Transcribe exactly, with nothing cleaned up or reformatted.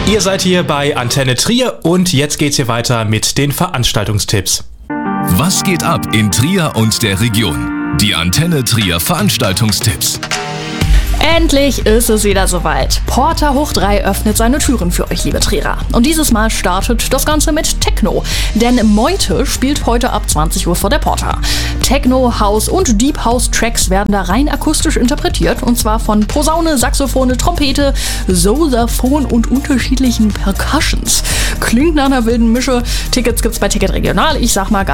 Ihr seid hier bei Antenne Trier und jetzt geht's hier weiter mit den Veranstaltungstipps. Was geht ab in Trier und der Region? Die Antenne Trier Veranstaltungstipps. Endlich ist es wieder soweit. Porta hoch drei öffnet seine Türen für euch, liebe Trierer. Und dieses Mal startet das Ganze mit Techno. Denn Meute spielt heute ab zwanzig Uhr vor der Porta. Techno, House und Deep House Tracks werden da rein akustisch interpretiert. Und zwar von Posaune, Saxophone, Trompete, Sosaphon und unterschiedlichen Percussions. Klingt nach einer wilden Mische. Tickets gibt's bei Ticket Regional. Ich sag mal